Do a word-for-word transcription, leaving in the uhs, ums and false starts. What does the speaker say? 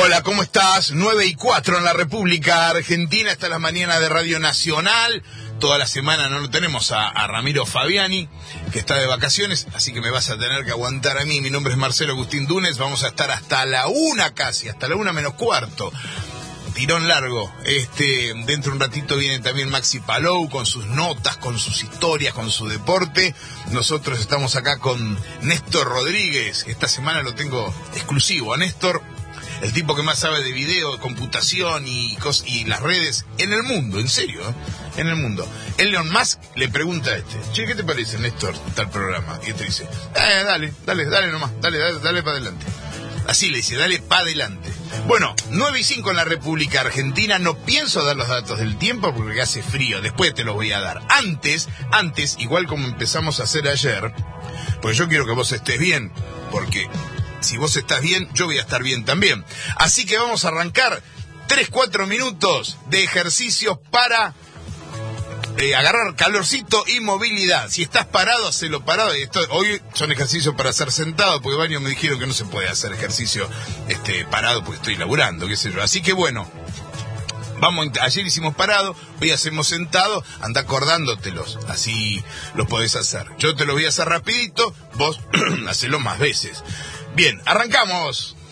Hola, ¿cómo estás? nueve y cuatro en la República Argentina. Esta es la mañana de Radio Nacional. Toda la semana no lo tenemos a, a Ramiro Fabiani, que está de vacaciones, así que me vas a tener que aguantar a mí. Mi nombre es Marcelo Agustín Dunes. Vamos a estar hasta la una casi, hasta la una menos cuarto. Tirón largo. Este, dentro de un ratito viene también Maxi Palou con sus notas, con sus historias, con su deporte. Nosotros estamos acá con Néstor Rodríguez. Esta semana lo tengo exclusivo a Néstor, el tipo que más sabe de video, de computación y, cos- y las redes en el mundo, en serio, ¿eh? En el mundo. Elon Musk le pregunta a este: che, ¿qué te parece, Néstor, tal programa? Y este dice: eh, dale, dale, dale nomás, dale, dale, dale para adelante. Así le dice, dale para adelante. Bueno, nueve y cinco en la República Argentina. No pienso dar los datos del tiempo porque hace frío. Después te los voy a dar. Antes, antes, igual como empezamos a hacer ayer, porque yo quiero que vos estés bien, porque si vos estás bien, yo voy a estar bien también. Así que vamos a arrancar tres, cuatro minutos de ejercicios para eh, agarrar calorcito y movilidad. Si estás parado, hacelo parado. Esto, hoy son ejercicios para hacer sentado, porque varios me dijeron que no se puede hacer ejercicio este, parado porque estoy laburando, qué sé yo. Así que bueno, vamos, ayer hicimos parado, hoy hacemos sentado, anda acordándotelos, así los podés hacer. Yo te lo voy a hacer rapidito, vos hacelo más veces. Bien, arrancamos.